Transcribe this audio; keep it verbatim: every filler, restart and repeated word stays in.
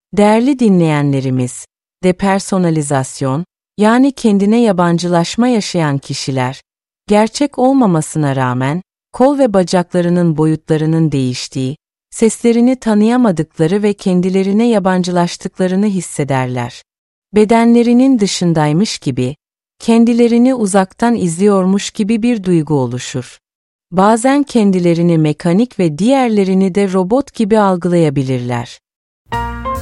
Değerli dinleyenlerimiz, depersonalizasyon, yani kendine yabancılaşma yaşayan kişiler, gerçek olmamasına rağmen, kol ve bacaklarının boyutlarının değiştiği, seslerini tanıyamadıkları ve kendilerine yabancılaştıklarını hissederler. Bedenlerinin dışındaymış gibi, kendilerini uzaktan izliyormuş gibi bir duygu oluşur. Bazen kendilerini mekanik ve diğerlerini de robot gibi algılayabilirler.